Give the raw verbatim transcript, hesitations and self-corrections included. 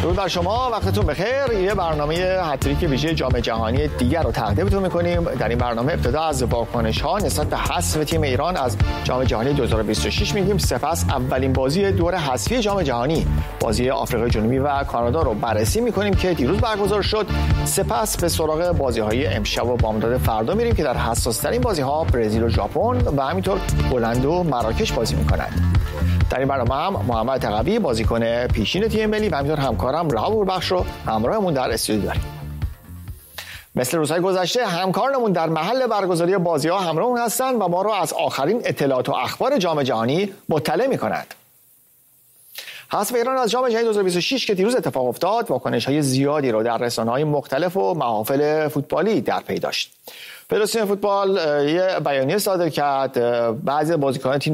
درود بر شما، وقتتون بخیر. یه برنامه هتریک ویژه جام جهانی دیگر رو تقدیمتون می‌کنیم. در این برنامه ابتدا از واکنش‌ها نسبت به حذف تیم ایران از جام جهانی دو هزار و بیست و شش میگیم. سپس اولین بازی دور حذفی جام جهانی، بازی آفریقای جنوبی و کانادا رو بررسی می‌کنیم که دیروز برگزار شد. سپس به سراغ بازی‌های امشب و بامداد فردا میریم که در حساس‌ترین بازی‌ها برزیل و ژاپن و همینطور هلند و مراکش بازی می‌کنند. در این برنامه هم محمد تقوی بازیکن پیشین تیم ملی و همینطور همکارم رها بخش رو همراهمون در استودیو داریم. مثل روزهای گذشته همکارمون در محل برگزاری بازی‌ها همراهمون هستند و ما رو از آخرین اطلاعات و اخبار جام جهانی مطلع می‌کنند. حذف ایران از جام جهانی دو هزار و بیست و شش که دیروز اتفاق افتاد، واکنش‌های زیادی رو در رسانه‌های مختلف و محافل فوتبالی در پی داشت. فدراسیون فوتبال یه بیانیه صادر کرد. بعضی بازیکنان تیم